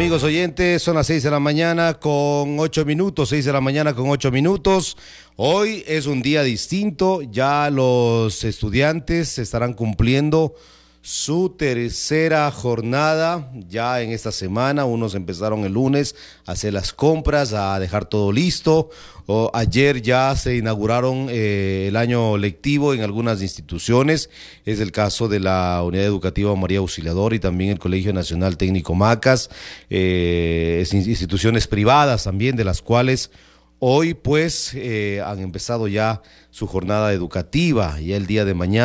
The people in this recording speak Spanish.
Amigos oyentes, son las 6 de la mañana con 8 minutos, 6 de la mañana con 8 minutos. Hoy es un día distinto, ya los estudiantes estarán cumpliendo su tercera jornada ya en esta semana. Unos empezaron el lunes a hacer las compras, a dejar todo listo. Ayer ya se inauguraron el año lectivo en algunas instituciones. Es el caso de la Unidad Educativa María Auxiliadora y también el Colegio Nacional Técnico Macas, instituciones privadas también, de las cuales hoy pues han empezado ya su jornada educativa, y el día de mañana